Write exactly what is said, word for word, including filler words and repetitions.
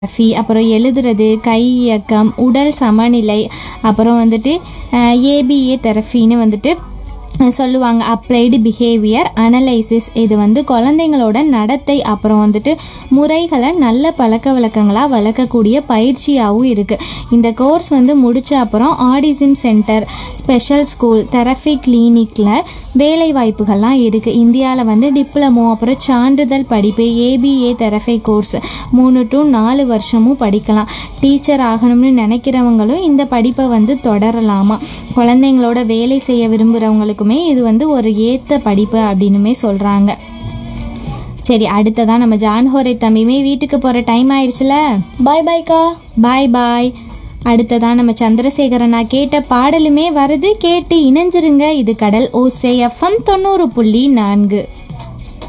ஃபி அப்புறம் எழுதுறது, கை இயக்கம், உடல் சமநிலை, அப்புறம் வந்துட்டு ஏபிஏ தெரபின்னு வந்துட்டு சொல்லுவாங்க. Applied behaviour analysis. இது வந்து குழந்தைங்களோட நடத்தை அப்புறம் வந்துட்டு முறைகளை நல்ல பழக்க வழக்கங்களாக வளர்க்கக்கூடிய பயிற்சியாகவும் இருக்குது. இந்த கோர்ஸ் வந்து முடித்த அப்புறம் autism centre, special school, therapy கிளினிக்கில் வேலை வாய்ப்புகள்லாம் இருக்குது. இந்தியாவில் வந்து டிப்ளமோ அப்புறம் சான்றிதழ் படிப்பு ஏபிஏ தெரபி கோர்ஸ் மூணு டு நாலு வருஷமும் படிக்கலாம். டீச்சர் ஆகணும்னு நினைக்கிறவங்களும் இந்த படிப்பை வந்து தொடரலாமா. குழந்தைங்களோட வேலை செய்ய விரும்புகிறவங்களுக்குமே இது வந்து ஒரு ஏற்ற படிப்பு அப்படின்னுமே சொல்கிறாங்க. சரி, அடுத்ததான் நம்ம ஜான்ஹோரை தம்பியுமே வீட்டுக்கு போகிற டைம் ஆயிடுச்சுல. பாய் பாய்க்கா. பாய் பாய். அடுத்ததான் நம்ம சந்திரசேகரன் நான் கேட்ட பாடலுமே வருது, கேட்டு இணைஞ்சிருங்க. இது கடல் ஓசை எஃப்எம் தொண்ணூறு புள்ளி நான்கு.